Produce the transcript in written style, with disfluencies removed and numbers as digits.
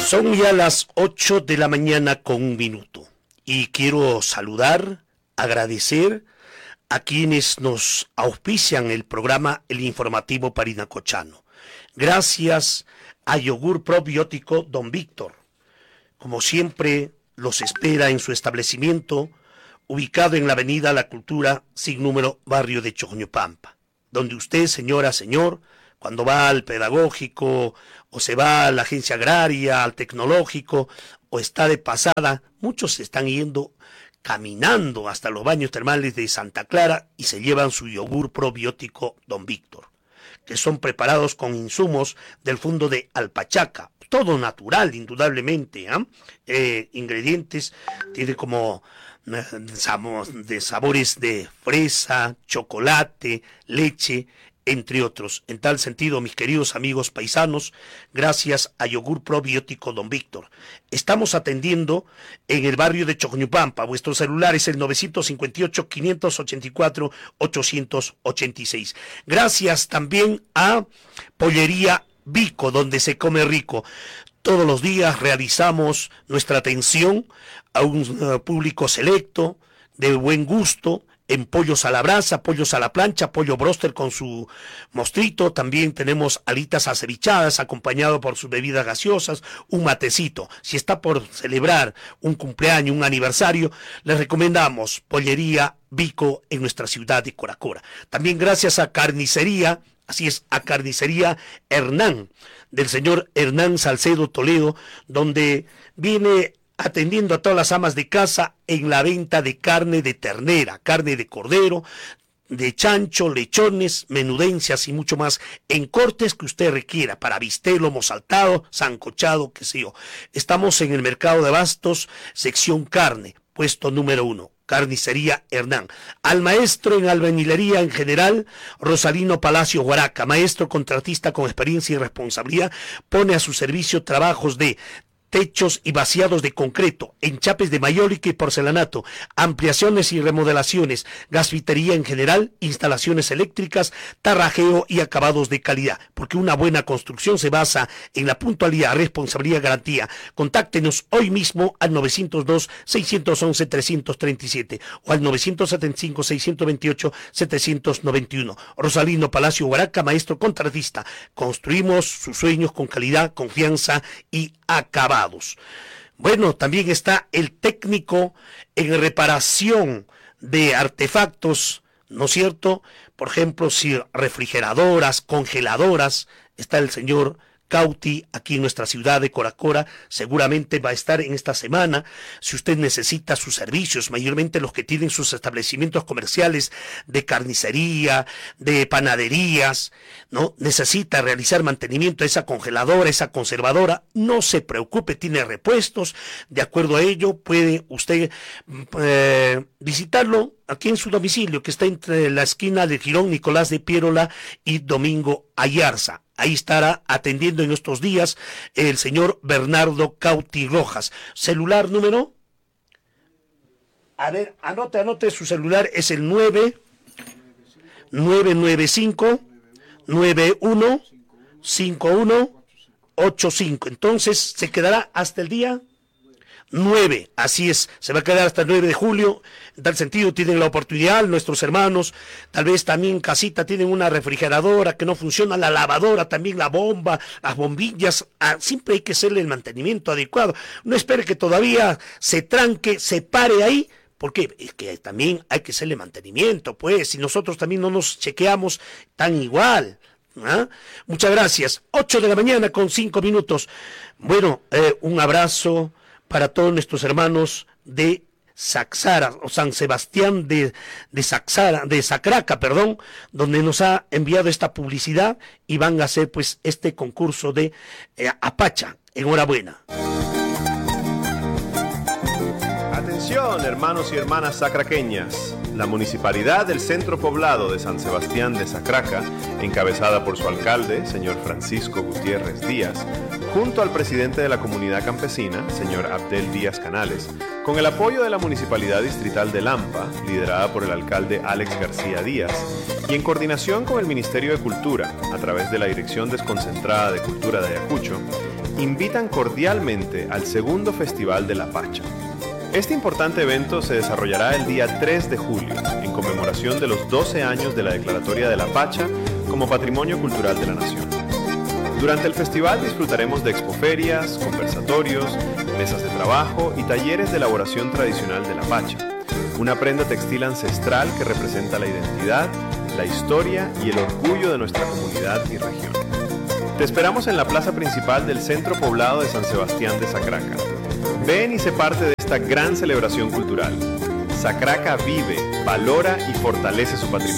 Son ya las 8 de la mañana con un minuto y quiero saludar, agradecer a quienes nos auspician el programa El Informativo Parinacochano. Gracias a Yogur Probiótico Don Víctor. Como siempre, los espera en su establecimiento, ubicado en la avenida La Cultura, sin número, barrio de Chocoñopampa, donde usted, señora, señor, cuando va al pedagógico o se va a la agencia agraria, al tecnológico o está de pasada, muchos están yendo caminando hasta los baños termales de Santa Clara y se llevan su yogur probiótico Don Víctor, que son preparados con insumos del fondo de Alpachaca, todo natural, indudablemente, ingredientes, tiene como de sabores de fresa, chocolate, leche, entre otros. En tal sentido, mis queridos amigos paisanos, gracias a Yogur Probiótico Don Víctor, estamos atendiendo en el barrio de Chocoñopampa. Vuestro celular es el 958-584-886. Gracias también a Pollería Vico, donde se come rico. Todos los días realizamos nuestra atención a un público selecto, de buen gusto, en pollos a la brasa, pollos a la plancha, pollo bróster con su mostrito. También tenemos alitas acevichadas acompañado por sus bebidas gaseosas, un matecito. Si está por celebrar un cumpleaños, un aniversario, les recomendamos Pollería Vico en nuestra ciudad de Coracora. También gracias a Carnicería, así es, a Carnicería Hernán, del señor Hernán Salcedo Toledo, donde viene atendiendo a todas las amas de casa en la venta de carne de ternera, carne de cordero, de chancho, lechones, menudencias y mucho más en cortes que usted requiera para bistec, lomo saltado, sancochado, qué sé yo. Estamos en el mercado de abastos, sección carne, puesto número 1. Carnicería Hernán. Al maestro en albañilería en general, Rosalino Palacio Guaraca, maestro contratista con experiencia y responsabilidad, pone a su servicio trabajos de techos y vaciados de concreto, enchapes de mayólica y porcelanato, ampliaciones y remodelaciones, gasfitería en general, instalaciones eléctricas, tarrajeo y acabados de calidad, porque una buena construcción se basa en la puntualidad, responsabilidad y garantía. Contáctenos hoy mismo al 902-611-337 o al 975-628-791. Rosalino Palacio Guaraca, maestro contratista. Construimos sus sueños con calidad, confianza y acabados. Bueno, también está el técnico en reparación de artefactos, ¿no es cierto? Por ejemplo, si refrigeradoras, congeladoras, está el señor Cauti aquí en nuestra ciudad de Coracora, seguramente va a estar en esta semana. Si usted necesita sus servicios, mayormente los que tienen sus establecimientos comerciales de carnicería, de panaderías, ¿no? Necesita realizar mantenimiento a esa congeladora, esa conservadora, no se preocupe, tiene repuestos. De acuerdo a ello, puede usted visitarlo aquí en su domicilio, que está entre la esquina de Girón Nicolás de Piérola y Domingo Ayarza. Ahí estará atendiendo en estos días el señor Bernardo Cauti Rojas. ¿Celular número? A ver, anote su celular, es el 995-915185. Entonces, se quedará hasta el día 9, así es, se va a quedar hasta el 9 de julio. En tal sentido, tienen la oportunidad, nuestros hermanos, tal vez también en casita tienen una refrigeradora que no funciona, la lavadora también, la bomba, las bombillas, siempre hay que hacerle el mantenimiento adecuado. No espere que todavía se tranque, se pare ahí, porque es que también hay que hacerle mantenimiento, pues, si nosotros también no nos chequeamos tan igual. Muchas gracias. 8 de la mañana con 5 minutos. Bueno, un abrazo para todos nuestros hermanos de Saxara o San Sebastián de Sacraca, donde nos ha enviado esta publicidad y van a hacer pues este concurso de Apacha. Enhorabuena. Atención, hermanos y hermanas sacraqueñas. La Municipalidad del Centro Poblado de San Sebastián de Sacraca, encabezada por su alcalde, señor Francisco Gutiérrez Díaz, junto al presidente de la comunidad campesina, señor Abdel Díaz Canales, con el apoyo de la Municipalidad Distrital de Lampa, liderada por el alcalde Alex García Díaz, y en coordinación con el Ministerio de Cultura, a través de la Dirección Desconcentrada de Cultura de Ayacucho, invitan cordialmente al segundo Festival de la Pacha. Este importante evento se desarrollará el día 3 de julio, en conmemoración de los 12 años de la Declaratoria de la Pacha como Patrimonio Cultural de la Nación. Durante el festival disfrutaremos de expoferias, conversatorios, mesas de trabajo y talleres de elaboración tradicional de la pacha, una prenda textil ancestral que representa la identidad, la historia y el orgullo de nuestra comunidad y región. Te esperamos en la plaza principal del Centro Poblado de San Sebastián de Sacraca. Ven y sé parte de esta gran celebración cultural. Sacraca vive, valora y fortalece su patrimonio.